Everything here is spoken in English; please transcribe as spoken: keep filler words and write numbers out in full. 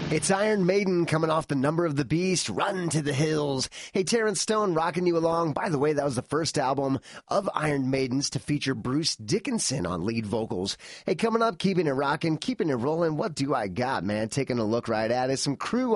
It's Iron Maiden coming off the Number of the Beast, Run to the Hills. Hey, Terrence Stone rocking you along. By the way, that was the first album of Iron Maidens to feature Bruce Dickinson on lead vocals. Hey, coming up, keeping it rocking, keeping it rolling. What do I got, man? Taking a look right at it. Some crew